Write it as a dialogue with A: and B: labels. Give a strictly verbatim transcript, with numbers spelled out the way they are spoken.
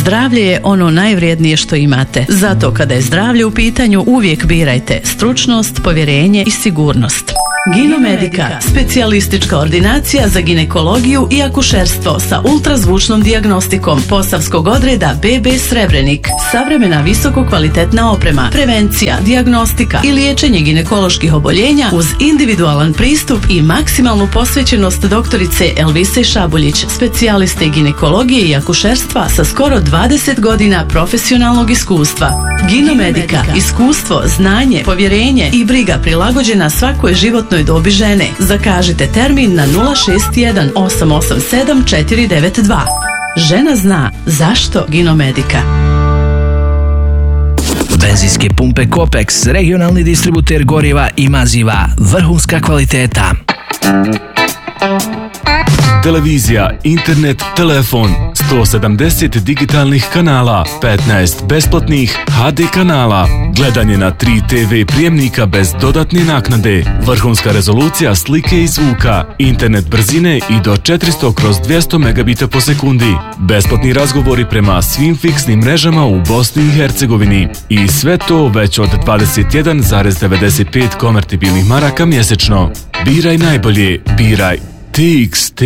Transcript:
A: Zdravlje je ono najvrijednije što imate. Zato kada je zdravlje u pitanju, uvijek birajte stručnost, povjerenje i sigurnost. Ginomedika, specijalistička ordinacija za ginekologiju i akušerstvo sa ultrazvučnom dijagnostikom Posavskog odreda be be Srebrenik. Savremena visoko kvalitetna oprema, prevencija, dijagnostika i liječenje ginekoloških oboljenja uz individualan pristup i maksimalnu posvećenost doktorice Elvise Šabuljić, specijaliste ginekologije i akušerstva sa skoro dvadeset godina profesionalnog iskustva. Ginomedika, iskustvo, znanje, povjerenje i briga prilagođena svakoj životnoj dobi žene. Zakažite termin na nula šest jedan osam osam sedam četiri devet dva. Žena zna zašto Ginomedika.
B: Benzinske pumpe Kopex, regionalni distributer goriva i maziva, vrhunska kvaliteta.
C: Televizija, internet, telefon, sto sedamdeset digitalnih kanala, petnaest besplatnih ha de kanala, gledanje na tri te ve prijemnika bez dodatne naknade, vrhunska rezolucija slike i zvuka, internet brzine i do četiristo kroz dvjesto megabita po sekundi, besplatni razgovori prema svim fiksnim mrežama u Bosni i Hercegovini i sve to već od dvadeset jedan zarez devedeset pet konvertibilnih maraka mjesečno. Biraj najbolje, biraj T X T